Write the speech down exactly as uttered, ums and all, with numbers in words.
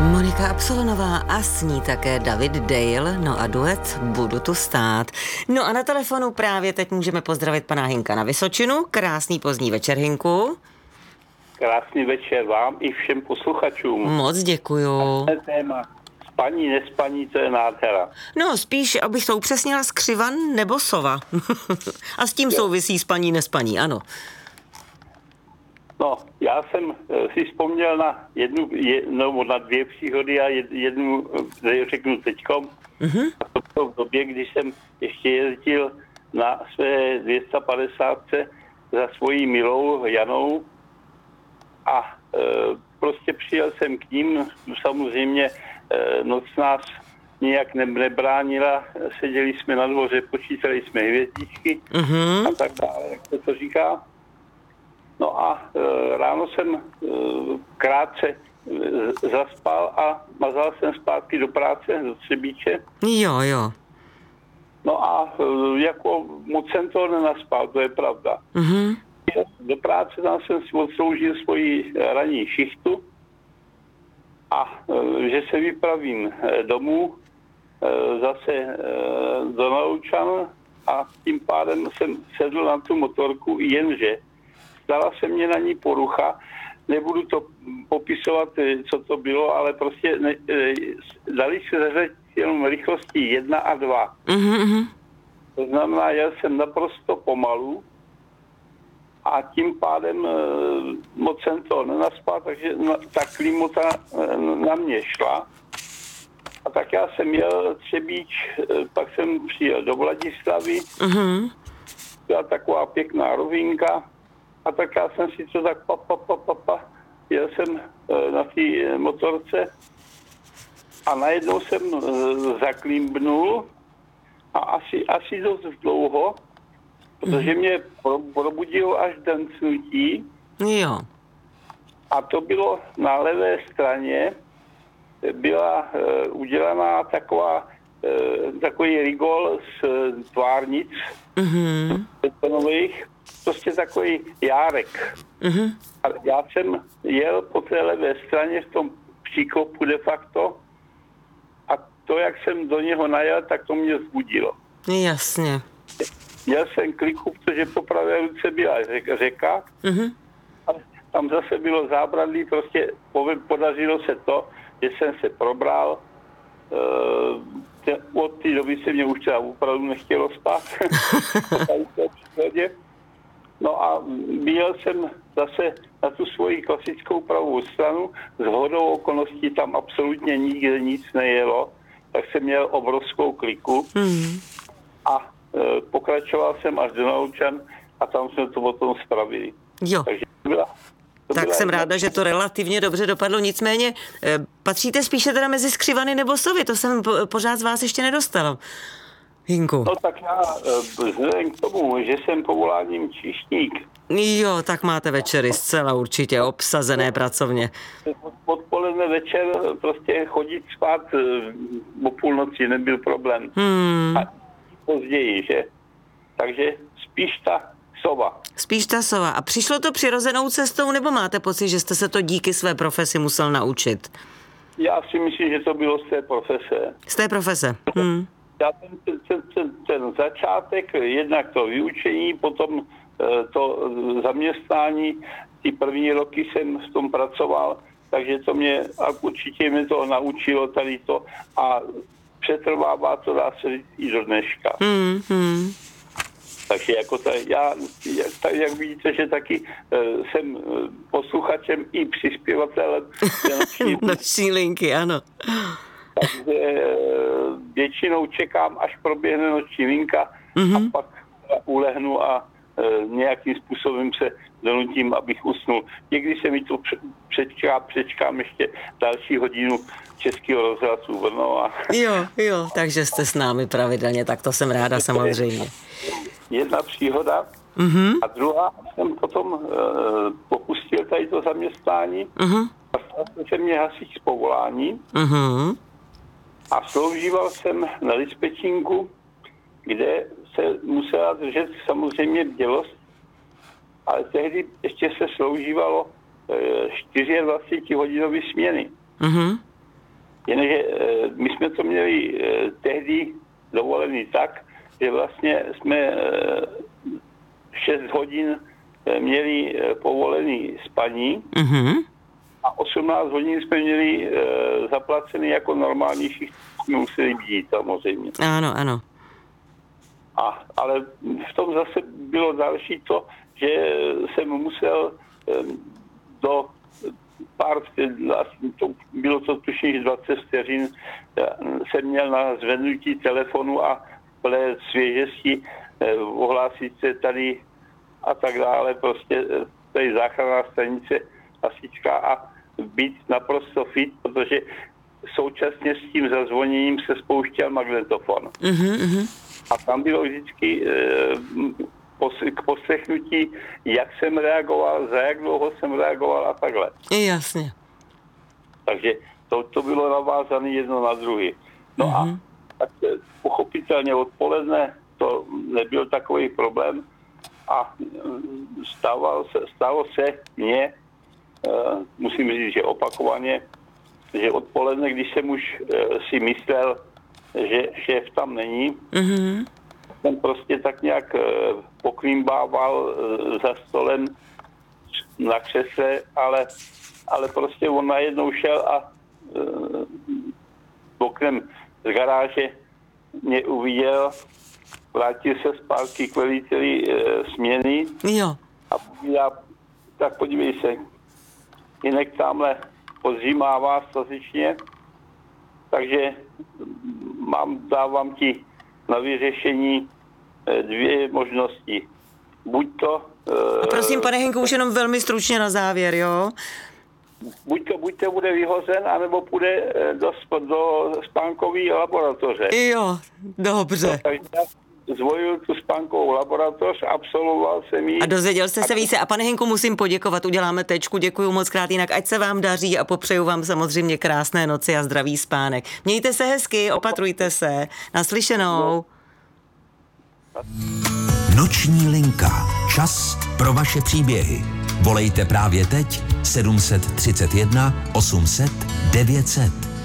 Monika Absolonová a s ní také David Dale, no a duet Budu tu stát. No a na telefonu právě teď můžeme pozdravit pana Hinka na Vysočinu. Krásný pozdní večer, Hinku. Krásný večer vám i všem posluchačům. Moc děkuju. Téma spaní, nespaní, to je nádhera. No spíš, abych to upřesnila, skřivan nebo sova. A s tím jo. Souvisí spaní, nespaní, ano. No, já jsem si vzpomněl na jednu, no, na dvě příhody a jednu, řeknu teďkom. Mm-hmm. A to bylo v době, když jsem ještě jezdil na své dvě stě padesát za svojí milou Janou a e, prostě přijel jsem k ním, samozřejmě e, noc nás nijak ne, nebránila, seděli jsme na dvoře, počítali jsme hvězdičky mm-hmm. a tak dále, jak se to říká. No a e, ráno jsem e, krátce e, zaspal a mazal jsem zpátky do práce, do Třebíče. Jo, jo. No a e, jako moc jsem to nenaspal, to je pravda. Mm-hmm. Do práce tam jsem si odsloužil svoji ranní šichtu a e, že se vypravím e, domů e, zase e, do Naloučan a tím pádem jsem sedl na tu motorku, jenže stala se mě na ní porucha. Nebudu to popisovat, co to bylo, ale prostě ne, dali se zařadit jenom rychlosti jedna a dva. Mm-hmm. To znamená, jel jsem naprosto pomalu a tím pádem moc jsem to nenaspal, takže ta klimota na mě šla. A tak já jsem jel Třebíč, pak jsem přijel do Vladislavy. Mm-hmm. Byla taková pěkná rovinka. A tak já jsem si to tak pa, pa, pa, pa, pa. Jel jsem e, na té motorce a najednou jsem e, zaklimbnul a asi, asi dost dlouho, protože mě pro, probudilo až dancnutí. Jo. A to bylo na levé straně, byla e, udělaná taková, e, takový rigol z e, tvárnic mm-hmm. betonových, prostě takový járek. Mm-hmm. A já jsem jel po té levé straně v tom příkopu de facto a to, jak jsem do něho najel, tak to mě vzbudilo. Jasně. Měl jsem kliku, protože po pravé ruce byla řeka mm-hmm. a tam zase bylo zábradlí, prostě podařilo se to, že jsem se probral. Uh, od té doby se mě už třeba opravdu nechtělo spát. No a byl jsem zase na tu svoji klasickou pravou stranu, s hodou okolností tam absolutně nikde nic nejelo, tak jsem měl obrovskou kliku mm. a e, pokračoval jsem až do Naloučan a tam jsme to potom spravili. Jo. Takže byla, tak byla jsem jedna... ráda, že to relativně dobře dopadlo, nicméně e, patříte spíše teda mezi skřivany nebo sovy, to jsem po, pořád z vás ještě nedostala. Hinku. No tak já vzhledem k tomu, že jsem povoláním číšník. Jo, tak máte večery zcela určitě obsazené pracovně. Odpoledne večer prostě chodit spát o půlnoci nebyl problém. Hmm. A později, že? Takže spíš ta sova. Spíš ta sova. A přišlo to přirozenou cestou, nebo máte pocit, že jste se to díky své profesi musel naučit? Já si myslím, že to bylo z té profese. Z té profese. Hmm. Já ten, ten, ten, ten začátek, jednak to vyučení, potom to zaměstnání, ty první roky jsem v tom pracoval, takže to mě, a určitě mě to naučilo tady to a přetrvává to, dá se říct, i do dneška. Hmm, hmm. Takže jako ta, já, tak jak vidíte, že taky uh, jsem posluchačem i přispěvatelem noční linky, ano. Takže většinou čekám, až proběhne noční linka mm-hmm. a pak ulehnu a e, nějakým způsobem se donutím, abych usnul. Někdy se mi to přečká, přečkám ještě další hodinu Českého rozhlasu Brno. A... Jo, jo, takže jste s námi pravidelně, tak to jsem ráda samozřejmě. Jedna příhoda mm-hmm. a druhá jsem potom e, popustil tady to zaměstnání mm-hmm. a stal se mě hasič z povolání. Mm-hmm. A sloužíval jsem na dispečinku, kde se musela držet samozřejmě bdělost, ale tehdy ještě se sloužívalo e, dvacet čtyři hodinové směny. Mm-hmm. Jenže my jsme to měli tehdy dovolený tak, že vlastně jsme šest hodin měli povolený spaní mm-hmm. a osmnáct hodin jsme měli zaplacený jako normální šicht, jsme museli být samozřejmě. Ano, ano. A, ale v tom zase bylo další to, že jsem musel do pár, to, bylo to tuším dvacet vteřin, jsem měl na zvednutí telefonu a plné svěžesti ohlásit se tady a tak dále, prostě tady záchranná stanice hasička a být naprosto fit, protože současně s tím zazvoněním se spouštěl magnetofon. Mm-hmm. A tam bylo vždycky e, k poslechnutí, jak jsem reagoval, za jak dlouho jsem reagoval a takhle. Jasně. Takže to, to bylo navázané jedno na druhé. No mm-hmm. a tak pochopitelně odpoledne to nebyl takový problém a stávalo se, stalo se mně, e, musím říct, že opakovaně, že odpoledne, když jsem už e, si myslel, že šéf tam není, mm-hmm. jsem prostě tak nějak e, poklimbával e, za stolem na křesle, ale, ale prostě on najednou šel a e, oknem z garáže mě uviděl, vrátil se zpátky k veliteli e, směny. Jo. A já, tak podívej se, jinak tamhle podzimává statečně, takže mám, dávám ti na vyřešení dvě možnosti. Buď to... A prosím, pane Henku, už jenom velmi stručně na závěr, jo? Buď to, buď to bude vyhozen, anebo půjde do, do spánkové laboratoře. Jo, dobře. No, takže já zvolil tu spánkovou laboratoř, absolvoval jsem ji. A dozvěděl jste se více. A pane Henku, musím poděkovat, uděláme tečku, děkuju moc krát, jinak ať se vám daří a popřeju vám samozřejmě krásné noci a zdravý spánek. Mějte se hezky, opatrujte se. Naslyšenou. Noční linka. Čas pro vaše příběhy. Volejte právě teď sedm set třicet jedna osm set devět set.